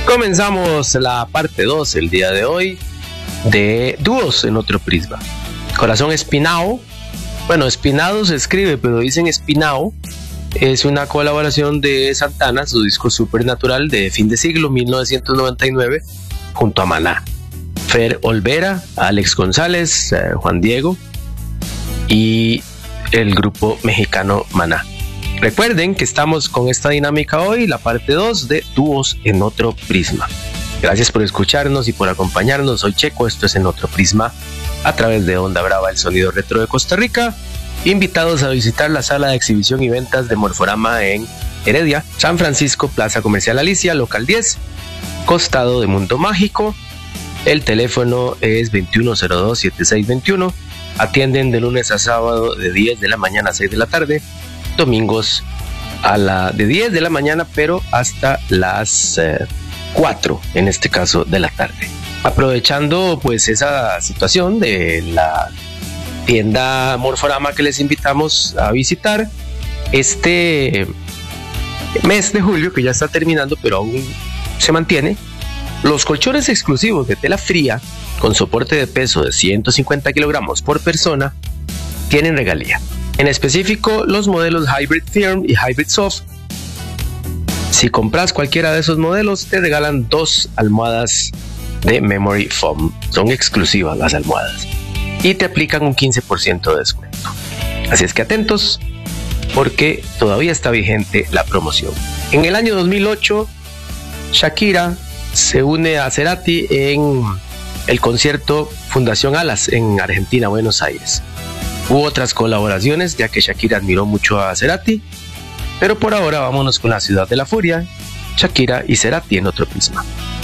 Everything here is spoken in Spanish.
Comenzamos la parte 2 el día de hoy de dúos en otro prisma. Corazón Espinao, bueno, Espinado se escribe, pero dicen Espinao. Es una colaboración de Santana, su disco Supernatural de fin de siglo 1999, junto a Maná. Fer Olvera, Alex González, Juan Diego y el grupo mexicano Maná. Recuerden que estamos con esta dinámica hoy, la parte 2 de dúos en otro prisma. Gracias por escucharnos y por acompañarnos. Soy Checo, esto es En Otro Prisma, a través de Onda Brava, el sonido retro de Costa Rica. Invitados a visitar la sala de exhibición y ventas de Morforama en Heredia, San Francisco, Plaza Comercial Alicia, local 10, costado de Mundo Mágico. El teléfono es 2102-7621. Atienden de lunes a sábado de 10 de la mañana a 6 de la tarde. Domingos de 10 de la mañana, pero hasta las 4, en este caso, de la tarde. Aprovechando pues esa situación de la tienda Morforama que les invitamos a visitar este mes de julio, que ya está terminando, pero aún se mantiene. Los colchones exclusivos de tela fría con soporte de peso de 150 kilogramos por persona tienen regalía. En específico, los modelos Hybrid Firm y Hybrid Soft. Si compras cualquiera de esos modelos, te regalan 2 almohadas de Memory Foam. Son exclusivas las almohadas y te aplican un 15% de descuento. Así es que atentos, porque todavía está vigente la promoción. En el año 2008, Shakira se une a Cerati en el concierto Fundación Alas en Argentina, Buenos Aires. Hubo otras colaboraciones, ya que Shakira admiró mucho a Cerati, pero por ahora vámonos con La Ciudad de la Furia, Shakira y Cerati en Otro Prisma.